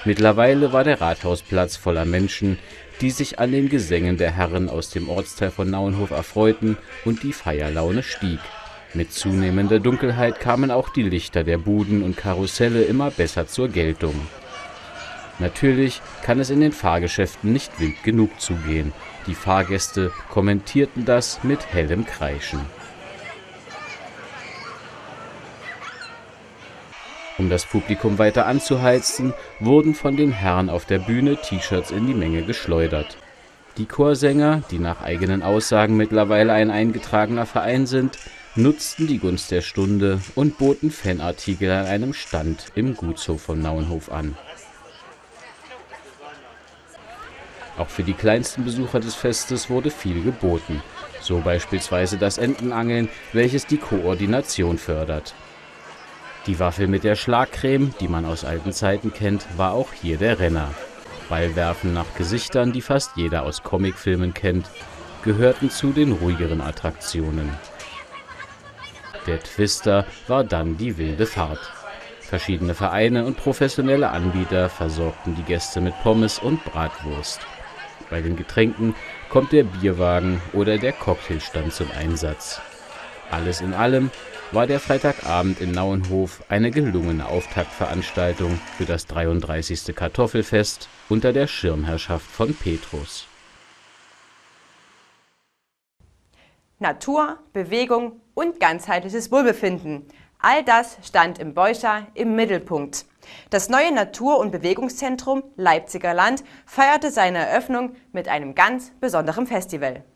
Mittlerweile war der Rathausplatz voller Menschen, die sich an den Gesängen der Herren aus dem Ortsteil von Nauenhof erfreuten, und die Feierlaune stieg. Mit zunehmender Dunkelheit kamen auch die Lichter der Buden und Karusselle immer besser zur Geltung. Natürlich kann es in den Fahrgeschäften nicht wild genug zugehen. Die Fahrgäste kommentierten das mit hellem Kreischen. Um das Publikum weiter anzuheizen, wurden von den Herren auf der Bühne T-Shirts in die Menge geschleudert. Die Chorsänger, die nach eigenen Aussagen mittlerweile ein eingetragener Verein sind, nutzten die Gunst der Stunde und boten Fanartikel an einem Stand im Gutshof von Nauenhof an. Auch für die kleinsten Besucher des Festes wurde viel geboten, so beispielsweise das Entenangeln, welches die Koordination fördert. Die Waffel mit der Schlagcreme, die man aus alten Zeiten kennt, war auch hier der Renner. Ballwerfen nach Gesichtern, die fast jeder aus Comicfilmen kennt, gehörten zu den ruhigeren Attraktionen. Der Twister war dann die wilde Fahrt. Verschiedene Vereine und professionelle Anbieter versorgten die Gäste mit Pommes und Bratwurst. Bei den Getränken kommt der Bierwagen oder der Cocktailstand zum Einsatz. Alles in allem war der Freitagabend in Nauenhof eine gelungene Auftaktveranstaltung für das 33. Kartoffelfest unter der Schirmherrschaft von Petrus. Natur, Bewegung und ganzheitliches Wohlbefinden. All das stand im Beuscher im Mittelpunkt. Das neue Natur- und Bewegungszentrum Leipziger Land feierte seine Eröffnung mit einem ganz besonderen Festival.